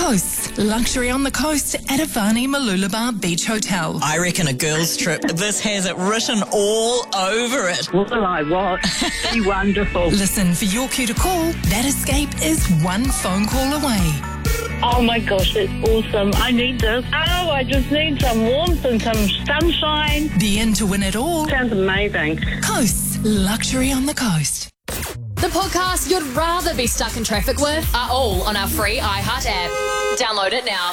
Coasts, luxury on the coast at Avani Mooloolaba Beach Hotel. I reckon a girls' trip. This has it written all over it. Will I what? Be wonderful. Listen for your cue to call. That escape is one phone call away. Oh my gosh, it's awesome. I need this. Oh, I just need some warmth and some sunshine. The inn to win it all. Sounds amazing. Coasts, luxury on the coast. The podcasts you'd rather be stuck in traffic with are all on our free iHeart app. Download it now.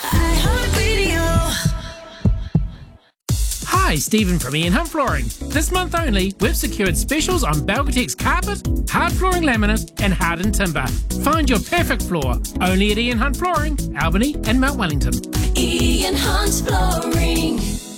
Hi, Stephen from Ian Hunt Flooring. This month only, we've secured specials on Belgatex carpet, hard flooring laminate and hardened timber. Find your perfect floor only at Ian Hunt Flooring, Albany and Mount Wellington. Ian Hunt Flooring.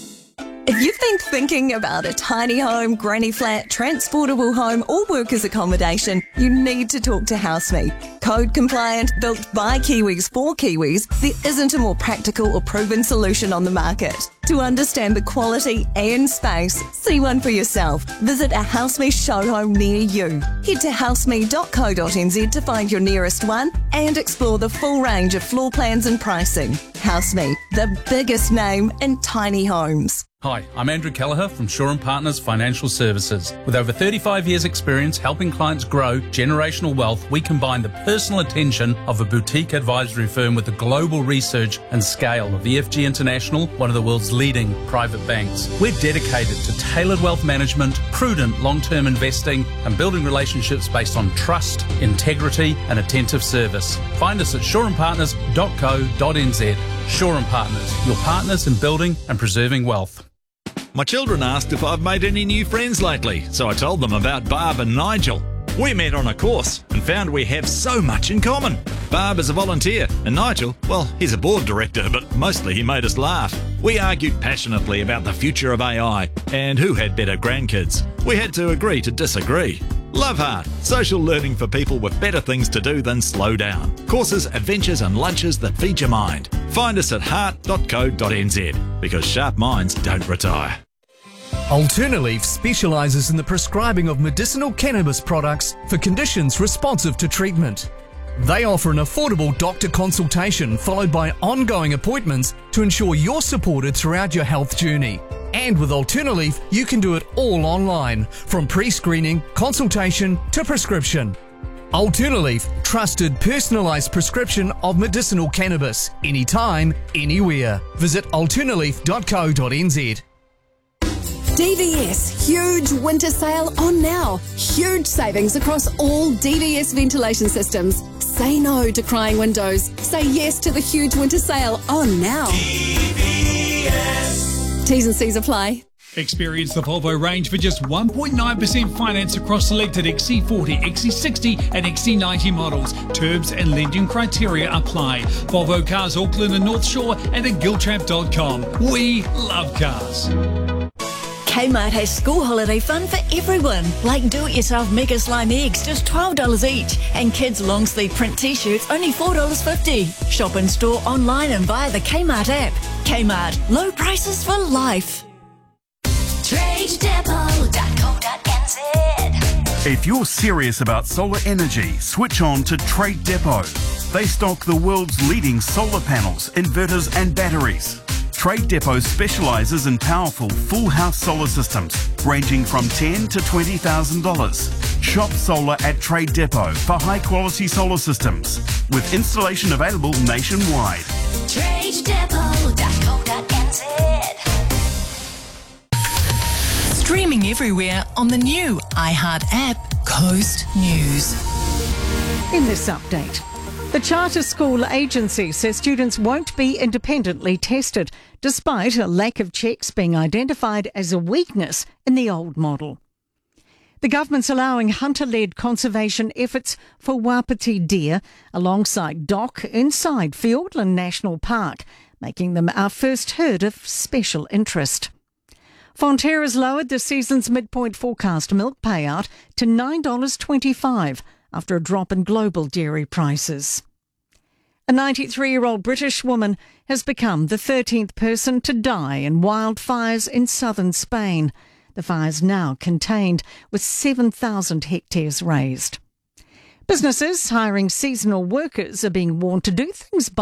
If you've been thinking about a tiny home, granny flat, transportable home or workers accommodation, you need to talk to HouseMe. Code compliant, built by Kiwis for Kiwis, there isn't a more practical or proven solution on the market. To understand the quality and space, see one for yourself. Visit a HouseMe show home near you. Head to houseme.co.nz to find your nearest one and explore the full range of floor plans and pricing. HouseMe, the biggest name in tiny homes. Hi, I'm Andrew Kelleher from Shaw & Partners Financial Services. With over 35 years' experience helping clients grow generational wealth, we combine the personal attention of a boutique advisory firm with the global research and scale of EFG International, one of the world's leading private banks. We're dedicated to tailored wealth management, prudent long-term investing, and building relationships based on trust, integrity, and attentive service. Find us at shawandpartners.co.nz. Shaw & Partners, your partners in building and preserving wealth. My children asked if I've made any new friends lately, so I told them about Barb and Nigel. We met on a course and found we have so much in common. Barb is a volunteer and Nigel, well, he's a board director, but mostly he made us laugh. We argued passionately about the future of AI and who had better grandkids. We had to agree to disagree. Love Heart, social learning for people with better things to do than slow down. Courses, adventures and lunches that feed your mind. Find us at heart.co.nz because sharp minds don't retire. Alternaleaf specialises in the prescribing of medicinal cannabis products for conditions responsive to treatment. They offer an affordable doctor consultation followed by ongoing appointments to ensure you're supported throughout your health journey. And with Alternaleaf, you can do it all online, from pre-screening, consultation to prescription. Alternaleaf, trusted personalised prescription of medicinal cannabis, anytime, anywhere. Visit alternaleaf.co.nz. DVS, huge winter sale on now. Huge savings across all DVS ventilation systems. Say no to crying windows. Say yes to the huge winter sale on now. DVS. T's and C's apply. Experience the Volvo range for just 1.9% finance across selected XC40, XC60 and XC90 models. Terms and lending criteria apply. Volvo Cars Auckland and North Shore and at giltrap.com. We love cars. Kmart has school holiday fun for everyone, like do-it-yourself Mega Slime eggs, just $12 each, and kids' long-sleeve print t-shirts, only $4.50. Shop in store, online and via the Kmart app. Kmart, low prices for life. TradeDepot.co.nz. If you're serious about solar energy, switch on to Trade Depot. They stock the world's leading solar panels, inverters and batteries. Trade Depot specialises in powerful full house solar systems ranging from $10,000 to $20,000. Shop solar at Trade Depot for high quality solar systems with installation available nationwide. TradeDepot.co.nz. Streaming everywhere on the new iHeart app, Coast News. In this update, the Charter School Agency says students won't be independently tested, despite a lack of checks being identified as a weakness in the old model. The government's allowing hunter-led conservation efforts for Wapiti deer alongside DOC inside Fiordland National Park, making them our first herd of special interest. Fonterra's lowered the season's midpoint forecast milk payout to $9.25 after a drop in global dairy prices. A 93-year-old British woman has become the 13th person to die in wildfires in southern Spain. The fire's now contained, with 7,000 hectares razed. Businesses hiring seasonal workers are being warned to do things